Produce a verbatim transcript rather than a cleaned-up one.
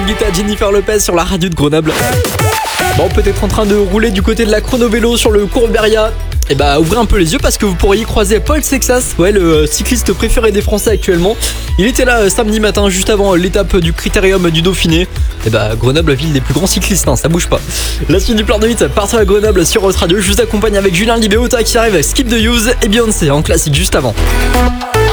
David Guetta, Jennifer Lopez sur la radio de Grenoble. Bon, peut-être en train de rouler du côté de la chrono-vélo sur le Courberia. Et bah ouvrez un peu les yeux parce que vous pourriez y croiser Paul Sexas, ouais, le cycliste préféré des Français actuellement. Il était là euh, samedi matin juste avant l'étape du Critérium du Dauphiné. Et bah Grenoble, ville des plus grands cyclistes, hein, ça bouge pas. La suite du plan de hit, partir à Grenoble sur Rose Radio. Je vous accompagne avec Julien Libéota qui arrive, Skip the Use et Beyoncé en classique juste avant.